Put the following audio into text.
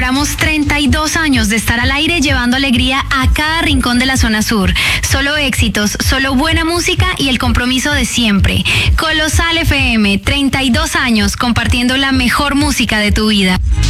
Celebramos 32 años de estar al aire llevando alegría a cada rincón de la zona sur. Solo éxitos, solo buena música y el compromiso de siempre. Colosal FM, 32 años compartiendo la mejor música de tu vida.